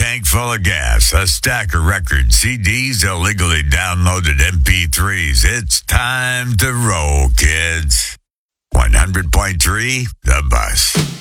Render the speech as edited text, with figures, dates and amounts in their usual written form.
tank full of gas, a stack of records, CDs, illegally downloaded MP3s. It's time to roll, kids. 100.3 The Bus.